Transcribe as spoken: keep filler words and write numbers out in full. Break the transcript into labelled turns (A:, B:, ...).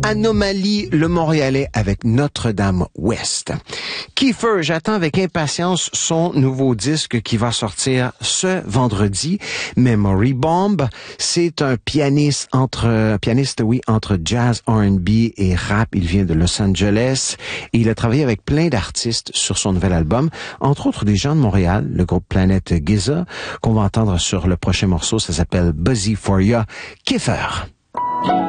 A: Anomalie, le Montréalais avec Notre-Dame-Ouest. Kiefer, j'attends avec impatience son nouveau disque qui va sortir ce vendredi. Memory Bomb, c'est un pianiste entre, pianiste, oui, entre jazz, R and B et rap. Il vient de Los Angeles et il a travaillé avec plein d'artistes sur son nouvel album, entre autres des gens de Montréal, le groupe Planète Giza, qu'on va entendre sur le prochain morceau. Ça s'appelle Buzzy for Ya. Kiefer.